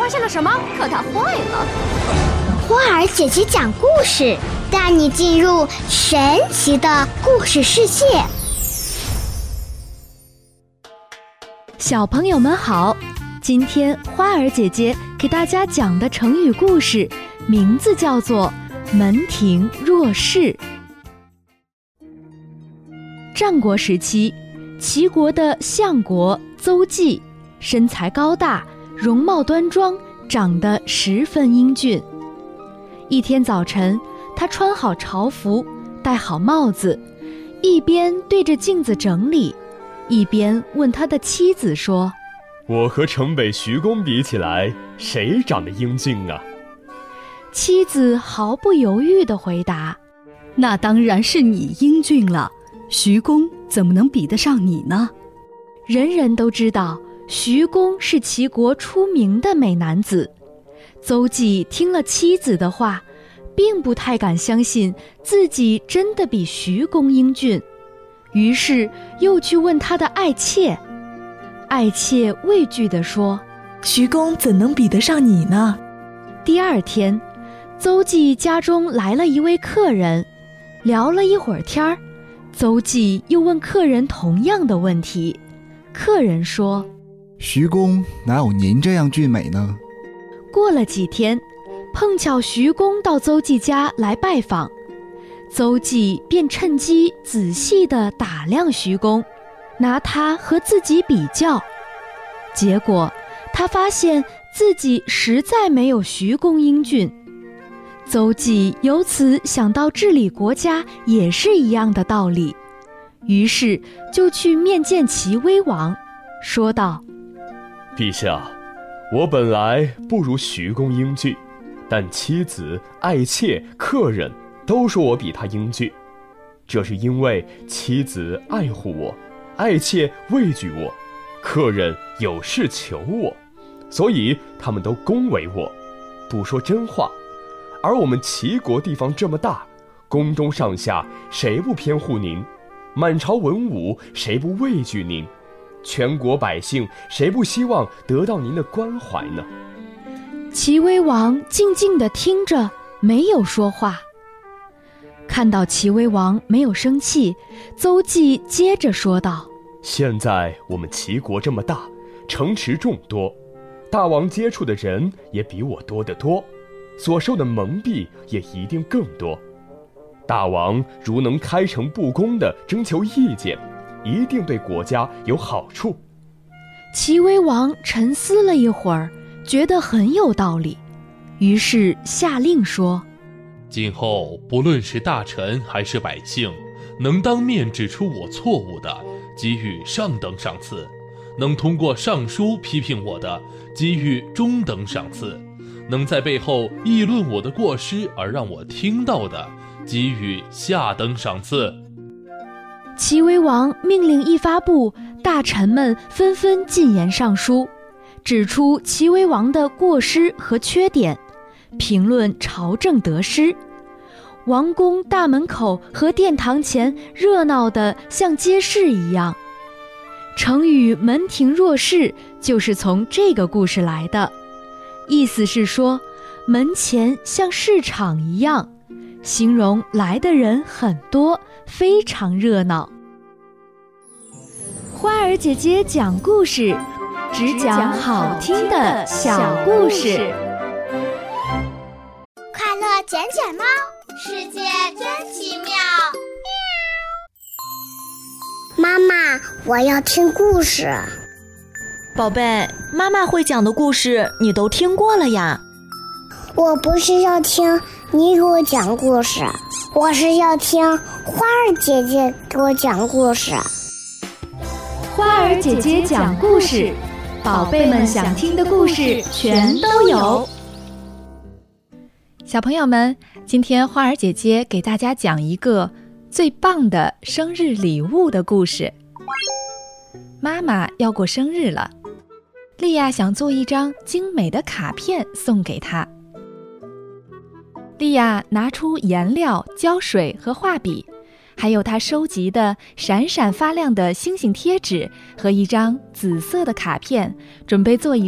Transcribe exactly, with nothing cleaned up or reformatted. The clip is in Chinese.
现了什么？可他坏了！ 花儿姐姐讲故事，带你进入神奇的故事世界。 小朋友们好，今天花儿姐姐给大家讲的成语故事名字叫做门庭若市。战国时期，齐国的相国邹忌身材高大，容貌端庄，长得十分英俊。一天早晨，他穿好朝服，戴好帽子，一边对着镜子整理，一边问他的妻子说： 我和城北徐公比起来，谁长得英俊啊？ 妻子毫不犹豫地回答： 那当然是你英俊了，徐公怎么能比得上你呢？ 人人都知道徐公是齐国出名的美男子。邹忌听了妻子的话，并不太敢相信自己真的比徐公英俊，于是又去问他的爱妾。爱妾畏惧地说： 徐公怎能比得上你呢？ 第二天，邹忌家中来了一位客人，聊了一会儿天儿，邹忌又问客人同样的问题。客人说： 徐公哪有您这样俊美呢？ 过了几天，碰巧徐公到邹忌家来拜访，邹忌便趁机仔细地打量徐公，拿他和自己比较。结果他发现自己实在没有徐公英俊。邹忌由此想到治理国家也是一样的道理，于是就去面见齐威王，说道： 陛下，我本来不如徐公英俊，但妻子、爱妾、客人都说我比他英俊。这是因为妻子爱护我，爱妾畏惧我，客人有事求我，所以他们都恭维我，不说真话。而我们齐国地方这么大，宫中上下谁不偏护您？满朝文武谁不畏惧您？全国百姓谁不希望得到您的关怀呢？ 齐威王静静地听着，没有说话。看到齐威王没有生气，邹忌接着说道： 现在我们齐国这么大，城池众多，大王接触的人也比我多得多，所受的蒙蔽也一定更多。大王如能开诚布公地征求意见，一定对国家有好处。 齐威王沉思了一会儿，觉得很有道理，于是下令说： 今后不论是大臣还是百姓，能当面指出我错误的，给予上等赏赐；能通过上书批评我的，给予中等赏赐；能在背后议论我的过失而让我听到的，给予下等赏赐。 齐威王命令一发布，大臣们纷纷进言上书，指出齐威王的过失和缺点，评论朝政得失。王宫大门口和殿堂前热闹得像街市一样。成语门庭若市就是从这个故事来的，意思是说门前像市场一样，形容来的人很多，非常热闹。花儿姐姐讲故事，只讲好听的小故事。 快乐捡捡猫，世界真奇妙。妈妈，我要听故事。 宝贝，妈妈会讲的故事你都听过了呀。 我不是要听你给我讲故事，我是要听花儿姐姐给我讲故事。 花儿姐姐讲故事，宝贝们想听的故事全都有。 小朋友们，今天花儿姐姐给大家讲一个最棒的生日礼物的故事。妈妈要过生日了，莉亚想做一张精美的卡片送给她。莉亚拿出颜料、胶水和画笔，还有她收集的闪闪发亮的星星贴纸和一张紫色的卡片，准备做一